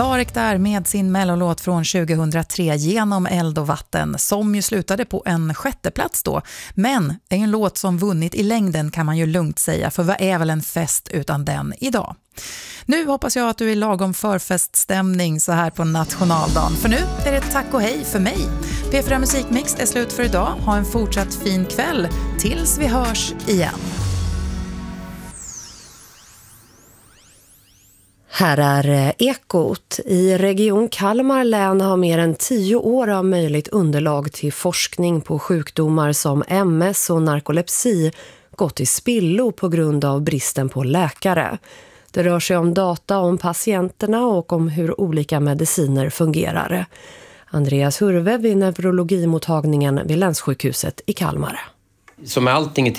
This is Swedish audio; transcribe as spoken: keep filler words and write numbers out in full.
Sarek där med sin mellolåt från tjugohundratre Genom eld och vatten, som ju slutade på en sjätte plats då. Men är en låt som vunnit i längden, kan man ju lugnt säga, för vad är väl en fest utan den idag? Nu hoppas jag att du är lagom förfeststämning så här på nationaldagen, för nu är det tack och hej för mig. P fyra Musikmix är slut för idag. Ha en fortsatt fin kväll tills vi hörs igen. Här är Ekot. I Region Kalmar län har mer än tio år av möjligt underlag till forskning på sjukdomar som M S och narkolepsi gått i spillo på grund av bristen på läkare. Det rör sig om data om patienterna och om hur olika mediciner fungerar. Andreas Hurve vid neurologimottagningen vid Länssjukhuset i Kalmar. Som allting i